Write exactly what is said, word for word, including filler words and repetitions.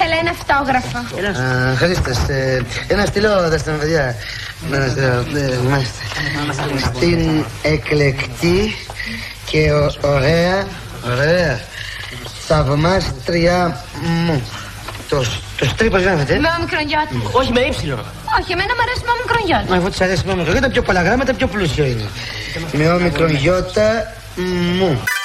ήθελα ένα αυτόγραφο. Χαρίστας, ένα στυλό δέστε με παιδιά. Ένα στυλό, μάλιστα. Στην εκλεκτή και ωραία, ωραία, θαυμάστρια μου. Το στρί πώς γράφεται? Με ομικρονιώτη. Όχι, με ύψιλο. Όχι, εμένα μου αρέσει με ομικρονιώτη. Μα αφού της αρέσει με ομικρονιώτα, πιο πολλά γράμματα, πιο πλούσιο είναι. Με ομικρονιώτα μου.